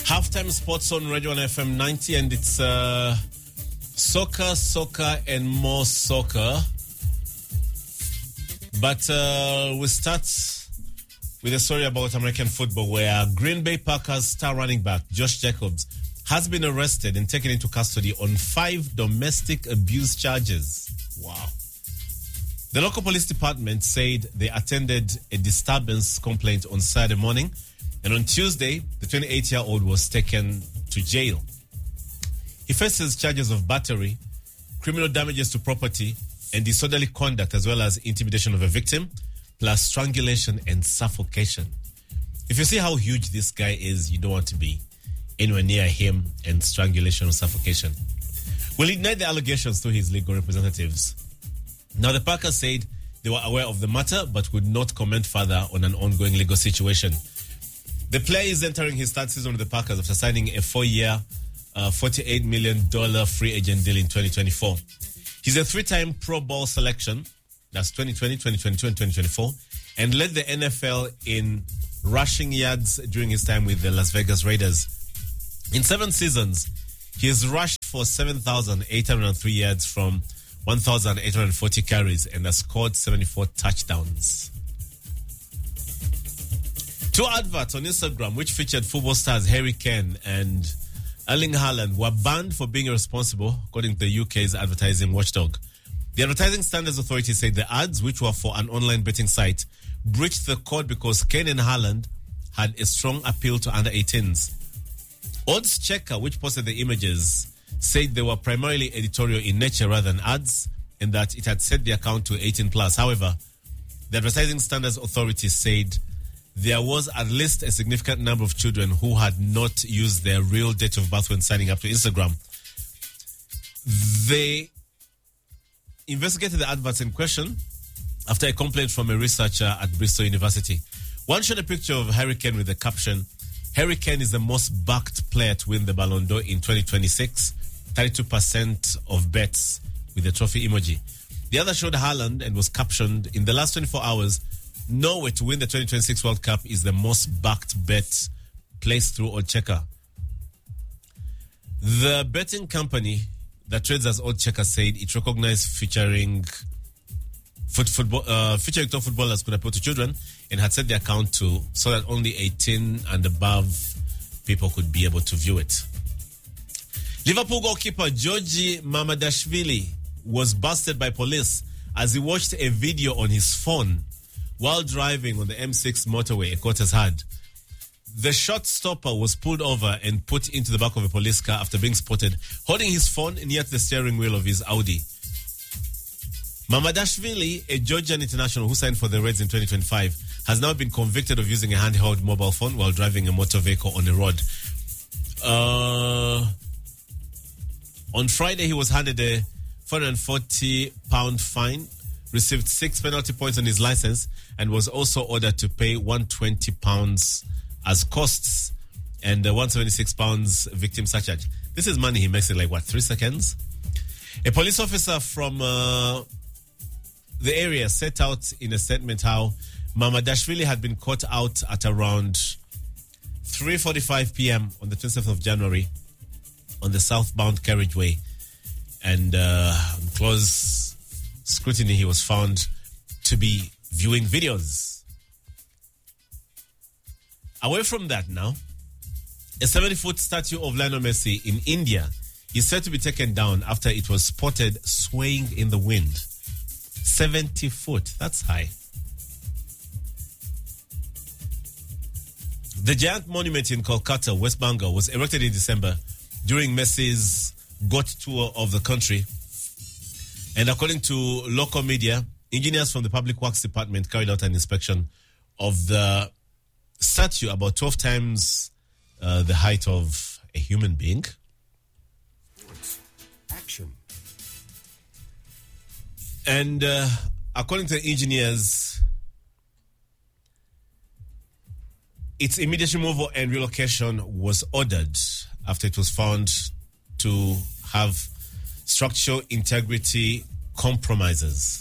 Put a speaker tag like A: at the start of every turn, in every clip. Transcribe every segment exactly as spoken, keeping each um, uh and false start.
A: Halftime sports on Radio one F M ninety, and it's uh, soccer, soccer, and more soccer. But uh, we start with a story about American football, where Green Bay Packers star running back Josh Jacobs has been arrested and taken into custody on five domestic abuse charges. Wow. The local police department said they attended a disturbance complaint on Saturday morning, and on Tuesday, the twenty-eight-year-old was taken to jail. He faces charges of battery, criminal damages to property, and disorderly conduct, as well as intimidation of a victim, plus strangulation and suffocation. If you see how huge this guy is, you don't want to be anywhere near him, and strangulation or suffocation. We'll ignite the allegations to his legal representatives. Now, the Packers said they were aware of the matter, but would not comment further on an ongoing legal situation. The player is entering his third season with the Packers after signing a four-year, uh, forty-eight million dollars free agent deal in twenty twenty-four. He's a three-time Pro Bowl selection, that's twenty twenty, twenty twenty-two, and twenty twenty-four, and led the N F L in rushing yards during his time with the Las Vegas Raiders. In seven seasons, he has rushed for seven thousand eight hundred three yards from one thousand eight hundred forty carries and has scored seventy-four touchdowns. Two adverts on Instagram, which featured football stars Harry Kane and Erling Haaland, were banned for being irresponsible, according to the U K's advertising watchdog. The Advertising Standards Authority said the ads, which were for an online betting site, breached the code because Kane and Haaland had a strong appeal to under eighteens. Odds Checker, which posted the images, said they were primarily editorial in nature rather than ads, and that it had set the account to eighteen plus. However, the Advertising Standards Authority said there was at least a significant number of children who had not used their real date of birth when signing up to Instagram. They investigated the adverts in question after a complaint from a researcher at Bristol University. One showed a picture of Harry Kane with the caption, "Harry Kane is the most backed player to win the Ballon d'Or in twenty twenty-six, thirty-two percent of bets," with the trophy emoji. The other showed Haaland and was captioned, "In the last twenty-four hours, Norway to win the twenty twenty-six World Cup is the most backed bet placed through Oddchecker." The betting company that trades as Oddchecker said it recognized featuring foot football, uh, featuring top footballers could appeal to children, and had set the account to so that only eighteen and above people could be able to view it. Liverpool goalkeeper Georgi Mamadashvili was busted by police as he watched a video on his phone while driving on the M six motorway, a court has had. The shot stopper was pulled over and put into the back of a police car after being spotted holding his phone near the steering wheel of his Audi. Mamadashvili, a Georgian international who signed for the Reds in twenty twenty-five, has now been convicted of using a handheld mobile phone while driving a motor vehicle on the road. Uh, on Friday, he was handed a four hundred forty pound fine, received six penalty points on his license, and was also ordered to pay one hundred twenty pounds as costs and uh, one hundred seventy-six pounds victim surcharge. This is money he makes in like, what, three seconds? A police officer from uh, the area set out in a statement how Mamadashvili had been caught out at around three forty-five p.m. on the twenty-seventh of January on the southbound carriageway. And uh, on close scrutiny, he was found to be viewing videos. Away from that now, a seventy-foot statue of Lionel Messi in India is said to be taken down after it was spotted swaying in the wind. seventy foot, that's high. The giant monument in Kolkata, West Bengal, was erected in December during Messi's GOAT tour of the country. And according to local media, engineers from the Public Works Department carried out an inspection of the statue about twelve times uh, the height of a human being.
B: Action.
A: And uh, according to the engineers, its immediate removal and relocation was ordered after it was found to have structural integrity compromises.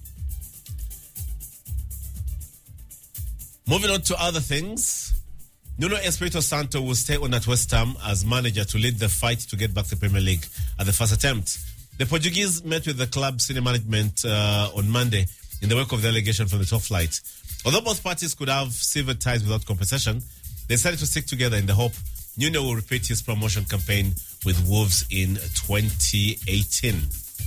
A: Moving on to other things, Nuno Espirito Santo will stay on at West Ham as manager to lead the fight to get back to the Premier League at the first attempt. The Portuguese met with the club senior management uh, on Monday in the wake of the allegation from the top flight. Although both parties could have severed ties without compensation, they decided to stick together in the hope Nuno will repeat his promotion campaign with Wolves in twenty eighteen.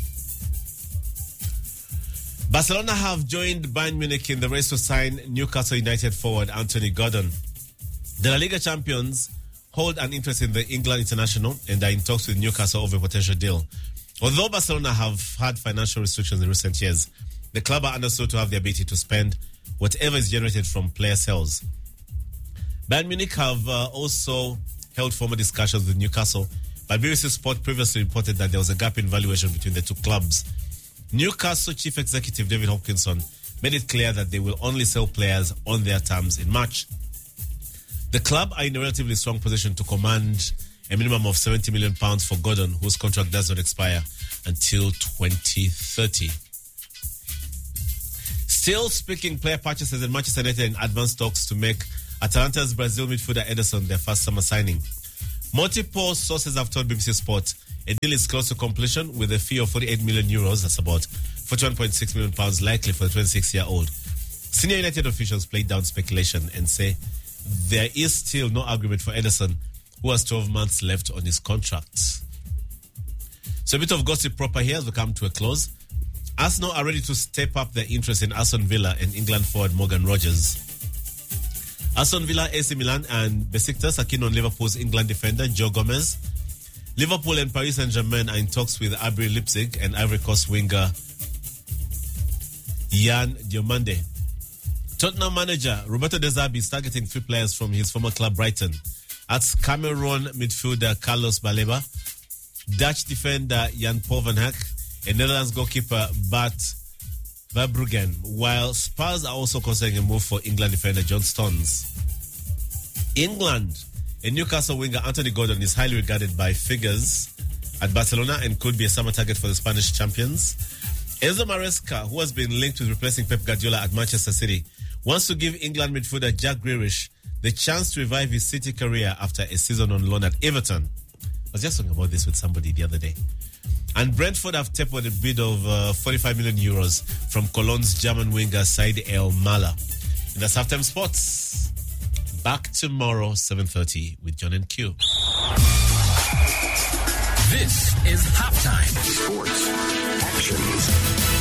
A: Barcelona have joined Bayern Munich in the race to sign Newcastle United forward Anthony Gordon. The La Liga champions hold an interest in the England international and are in talks with Newcastle over a potential deal. Although Barcelona have had financial restrictions in recent years, the club are understood to have the ability to spend whatever is generated from player sales. Bayern Munich have uh, also held formal discussions with Newcastle, but B B C Sport previously reported that there was a gap in valuation between the two clubs. Newcastle chief executive David Hopkinson made it clear that they will only sell players on their terms in March. The club are in a relatively strong position to command a minimum of seventy million pounds for Gordon, whose contract does not expire until twenty thirty. Still speaking player purchases in Manchester United in advanced talks to make Atalanta's Brazil midfielder Ederson their first summer signing. Multiple sources have told B B C Sport a deal is close to completion with a fee of forty-eight million euros, that's about forty-one point six million pounds likely for the twenty-six-year-old. Senior United officials played down speculation and say there is still no agreement for Ederson, who has twelve months left on his contract. So a bit of gossip proper here as we come to a close. Arsenal are ready to step up their interest in Aston Villa and England forward Morgan Rogers. Aston Villa, A C Milan and Besiktas are keen on Liverpool's England defender Joe Gomez. Liverpool and Paris Saint-Germain are in talks with R B Leipzig and Ivory Coast winger Yan Diomande. Tottenham manager Roberto De Zerbi is targeting three players from his former club Brighton. That's Cameroon midfielder Carlos Baleba, Dutch defender Jan Paul van Hak, and Netherlands goalkeeper Bart Verbruggen, while Spurs are also considering a move for England defender John Stones. England and Newcastle winger Anthony Gordon is highly regarded by figures at Barcelona and could be a summer target for the Spanish champions. Enzo Maresca, who has been linked with replacing Pep Guardiola at Manchester City, wants to give England midfielder Jack Grealish the chance to revive his City career after a season on loan at Everton. I was just talking about this with somebody the other day. And Brentford have tapered a bid of uh, forty-five million euros from Cologne's German winger Said El Mala. In the Halftime Sports, back tomorrow, seven thirty with John and Q.
B: This is Halftime Sports Actions.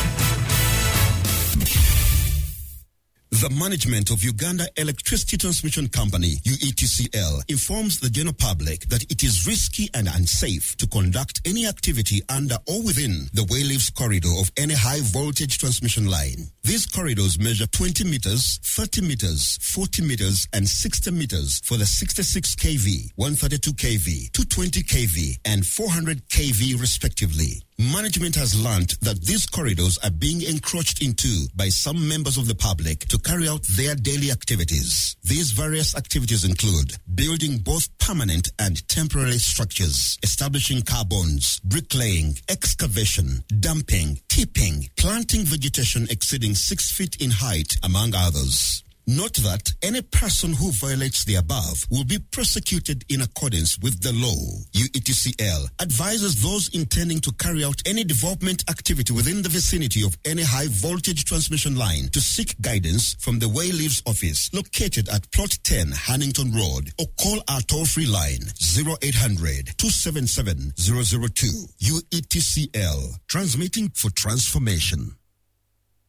B: The management of Uganda Electricity Transmission Company, U E T C L, informs the general public that it is risky and unsafe to conduct any activity under or within the Wayleaves corridor of any high-voltage transmission line. These corridors measure twenty meters, thirty meters, forty meters, and sixty meters for the sixty-six kilovolt, one thirty-two kilovolt, two twenty kilovolt, and four hundred kilovolt respectively. Management has learned that these corridors are being encroached into by some members of the public to carry out their daily activities. These various activities include building both permanent and temporary structures, establishing car bonds, bricklaying, excavation, dumping, tipping, planting vegetation exceeding six feet in height, among others. Note that any person who violates the above will be prosecuted in accordance with the law. U E T C L advises those intending to carry out any development activity within the vicinity of any high-voltage transmission line to seek guidance from the Wayleaves office located at Plot ten, Hannington Road, or call our toll-free line zero eight hundred, two seven seven, zero zero two. U E T C L, transmitting for transformation.